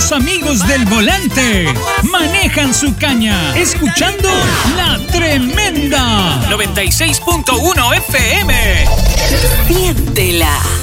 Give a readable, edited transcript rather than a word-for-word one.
los amigos del volante manejan su caña, escuchando La Tremenda 96.1 FM. Siéntela.